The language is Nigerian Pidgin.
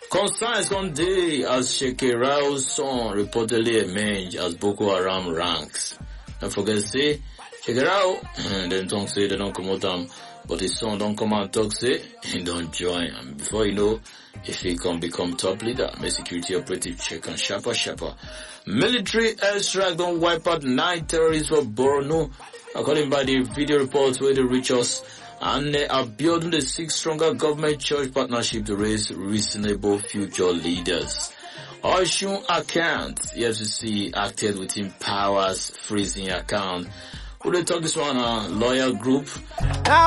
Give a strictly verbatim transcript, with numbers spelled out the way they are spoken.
Concerns one day as Sheikh son reportedly emerged as Boko Haram ranks. Don't forget say, Sheikh Rao, them don't say they don't come out them, but his son don't come out and talk say, he don't join. And before you know, if he can become top leader, my security operative check and sharper sharper. Military airstrike don't wipe out nine terrorists for Borno, according by the video reports where they reach us. And they are building the six stronger government-church partnership to raise reasonable future leaders. Oshun account, E F C C acted within powers freezing account. Who they talk this one, uh, lawyer group?